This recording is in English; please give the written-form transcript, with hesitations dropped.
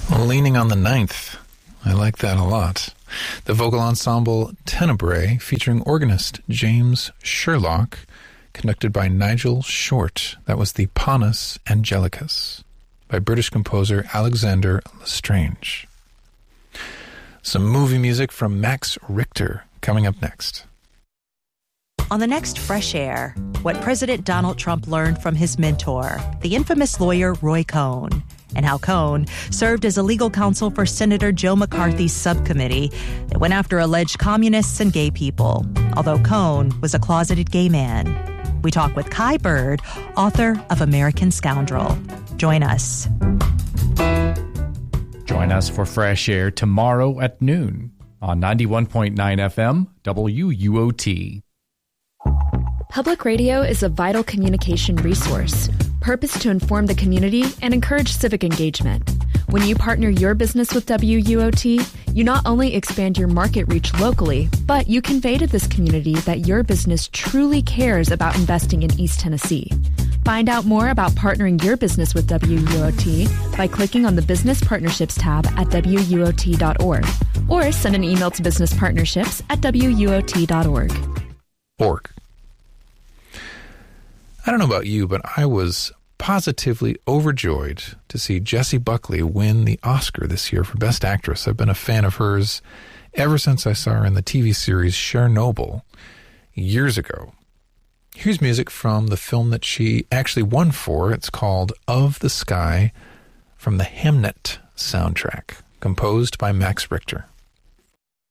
Leaning on the Ninth. I like that a lot. The vocal ensemble Tenebrae, featuring organist James Sherlock, conducted by Nigel Short. That was the Panis Angelicus, by British composer Alexander Lestrange. Some movie music from Max Richter coming up next. On the next Fresh Air, what President Donald Trump learned from his mentor, the infamous lawyer Roy Cohn, and how Cohn served as a legal counsel for Senator Joe McCarthy's subcommittee that went after alleged communists and gay people, although Cohn was a closeted gay man. We talk with Kai Bird, author of American Scoundrel. Join us. Join us for Fresh Air tomorrow at noon on 91.9 FM WUOT. Public radio is a vital communication resource, purposed to inform the community and encourage civic engagement. When you partner your business with WUOT, you not only expand your market reach locally, but you convey to this community that your business truly cares about investing in East Tennessee. Find out more about partnering your business with WUOT by clicking on the Business Partnerships tab at WUOT.org or send an email to businesspartnerships@WUOT.org. I don't know about you, but I was positively overjoyed to see Jessie Buckley win the Oscar this year for Best Actress. I've been a fan of hers ever since I saw her in the TV series Chernobyl years ago. Here's music from the film that she actually won for. It's called Of the Sky, from the Hamnet soundtrack, composed by Max Richter.